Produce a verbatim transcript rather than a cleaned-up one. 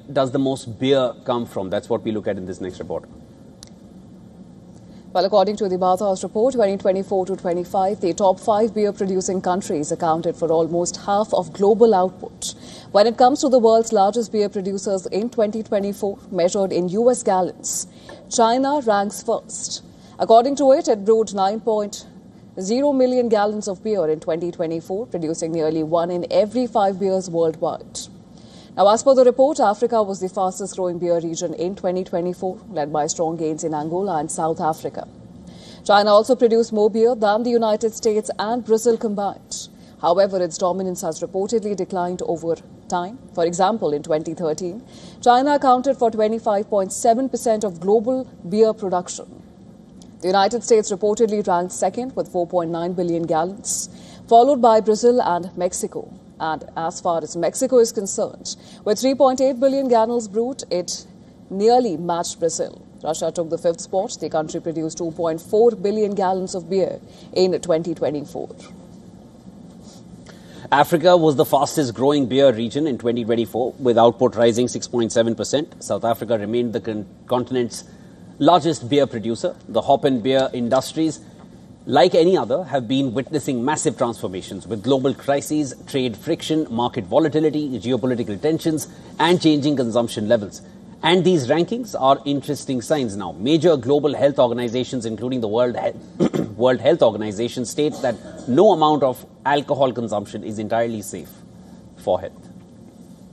does the most beer come from? That's what we look at in this next report. Well, according to the Bathurst report, twenty twenty-four to twenty-five, the top five beer-producing countries accounted for almost half of global output. When it comes to the world's largest beer producers in twenty twenty-four, measured in U S gallons, China ranks first. According to it, it brewed nine point zero million gallons of beer in twenty twenty-four, producing nearly one in every five beers worldwide. Now, as per the report, Africa was the fastest growing beer region in twenty twenty-four, led by strong gains in Angola and South Africa. China also produced more beer than the United States and Brazil combined. However, its dominance has reportedly declined over time. For example, in twenty thirteen, China accounted for twenty-five point seven percent of global beer production. The United States reportedly ranked second with four point nine billion gallons, followed by Brazil and Mexico. And as far as Mexico is concerned, with three point eight billion gallons brewed, it nearly matched Brazil. Russia took the fifth spot. The country produced two point four billion gallons of beer in twenty twenty-four. Africa was the fastest growing beer region in twenty twenty-four, with output rising six point seven percent. South Africa remained the con continent's largest beer producer. The hop and beer industries, like any other, have been witnessing massive transformations with global crises, trade friction, market volatility, geopolitical tensions, and changing consumption levels. And these rankings are interesting signs now. Major global health organizations, including the World Health, World Health Organization, states that no amount of alcohol consumption is entirely safe for health.